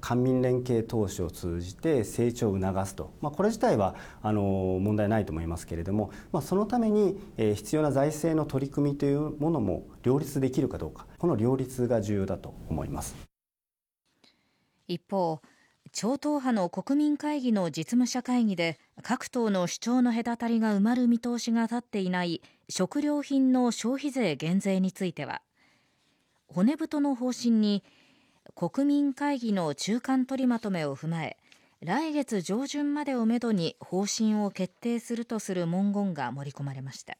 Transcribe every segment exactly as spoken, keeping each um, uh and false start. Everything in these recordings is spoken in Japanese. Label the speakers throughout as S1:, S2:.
S1: 官民連携投資を通じて成長を促すと、まあ、これ自体はあの問題ないと思いますけれども、まあ、そのために必要な財政の取り組みというものも両立できるかどうか、この両立が重要だと思います。
S2: 一方、超党派の国民会議の実務者会議で各党の主張の隔たりが埋まる見通しが立っていない食料品の消費税減税については、骨太の方針に国民会議の中間取りまとめを踏まえ、来月上旬までをめどに方針を決定するとする文言が盛り込まれました。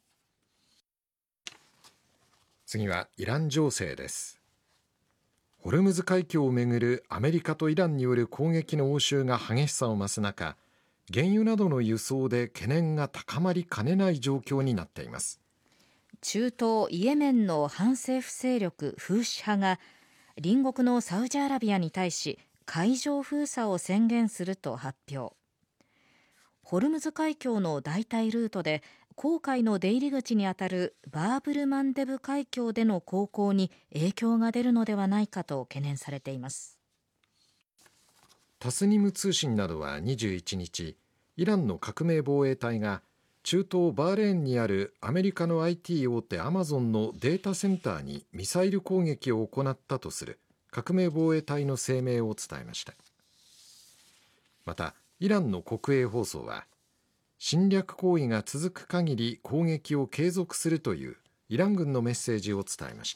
S3: 次はイラン情勢です。ホルムズ海峡をめぐるアメリカとイランによる攻撃の応酬が激しさを増す中、原油などの輸送で懸念が高まりかねない状況になっています。
S2: 中東イエメンの反政府勢力フーシ派が隣国のサウジアラビアに対し海上封鎖を宣言すると発表。ホルムズ海峡の代替ルートで航海の出入り口にあたるバーブルマンデブ海峡での航行に影響が出るのではないかと懸念されています。
S3: タスニム通信などはにじゅういちにち、イランの革命防衛隊が中東バーレーンにあるアメリカの アイティー 大手アマゾンのデータセンターにミサイル攻撃を行ったとする革命防衛隊の声明を伝えました。またイランの国営放送は、侵略行為が続く限り攻撃を継続するというイラン軍のメッセージを伝えました。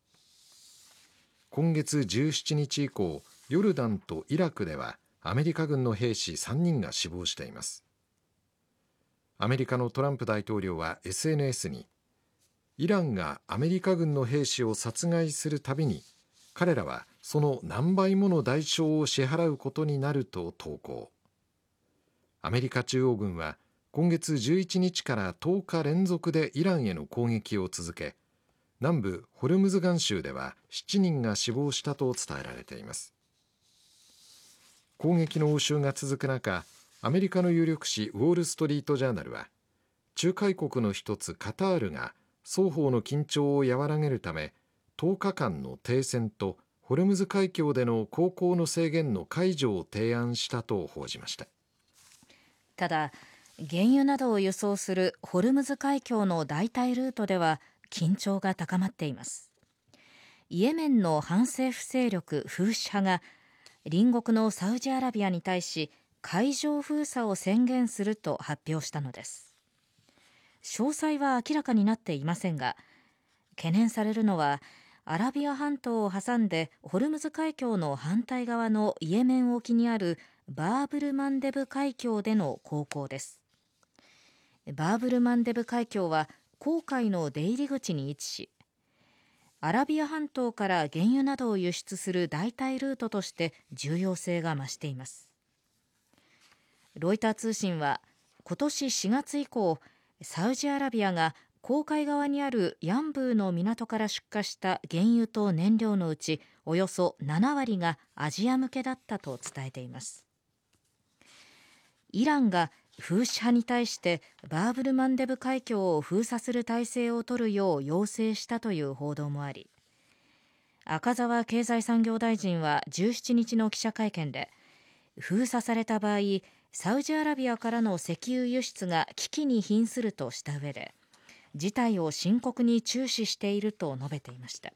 S3: 今月じゅうしちにち以降、ヨルダンとイラクではアメリカ軍の兵士さんにんが死亡しています。アメリカのトランプ大統領は エスエヌエス に、イランがアメリカ軍の兵士を殺害するたびに彼らはその何倍もの代償を支払うことになると投稿。アメリカ中央軍は今月じゅういちにちからとおか連続でイランへの攻撃を続け、南部ホルムズガン州ではしちにんが死亡したと伝えられています。攻撃の応酬が続く中、アメリカの有力紙ウォール・ストリート・ジャーナルは、仲介国の一つカタールが双方の緊張を和らげるためとおかかんの停戦とホルムズ海峡での航行の制限の解除を提案したと報じました。
S2: ただ、原油などを輸送するホルムズ海峡の代替ルートでは緊張が高まっています。イエメンの反政府勢力フーシ派が隣国のサウジアラビアに対し海上封鎖を宣言すると発表したのです。詳細は明らかになっていませんが、懸念されるのはアラビア半島を挟んでホルムズ海峡の反対側のイエメン沖にあるバーブルマンデブ海峡での航行です。バーブルマンデブ海峡は航海の出入り口に位置し、アラビア半島から原油などを輸出する代替ルートとして重要性が増しています。ロイター通信は今年しがつ以降、サウジアラビアが航海側にあるヤンブーの港から出荷した原油と燃料のうちおよそななわりがアジア向けだったと伝えています。イランがフーシ派に対してバーブルマンデブ海峡を封鎖する体制を取るよう要請したという報道もあり、赤澤経済産業大臣はじゅうしちにちの記者会見で、封鎖された場合、サウジアラビアからの石油輸出が危機に瀕するとした上で、事態を深刻に注視していると述べていました。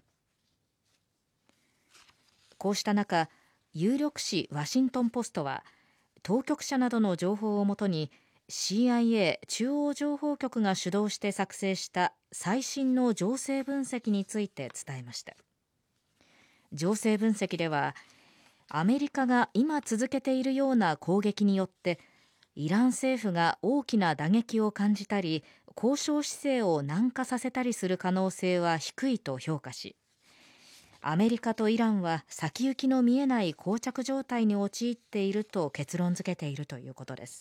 S2: こうした中、有力紙ワシントンポストは当局者などの情報をもとに シーアイエー 中央情報局が主導して作成した最新の情勢分析について伝えました。情勢分析では、アメリカが今続けているような攻撃によってイラン政府が大きな打撃を感じたり交渉姿勢を軟化させたりする可能性は低いと評価し、アメリカとイランは先行きの見えない膠着状態に陥っていると結論付けているということです。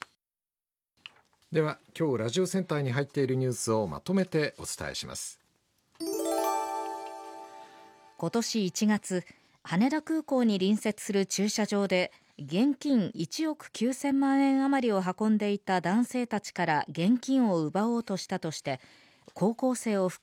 S3: では今日ラジオセンターに入っているニュースをまとめてお伝えします。
S2: 今年いちがつ、羽田空港に隣接する駐車場で現金いちおくきゅうせんまんえん余りを運んでいた男性たちから現金を奪おうとしたとして、高校生を含